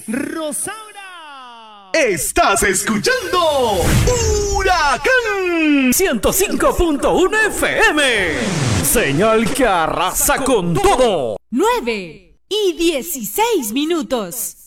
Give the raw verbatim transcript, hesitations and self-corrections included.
Rosaura. Estás escuchando Huracán ciento cinco punto uno F M. Señal que arrasa con todo. nueve y dieciséis minutos.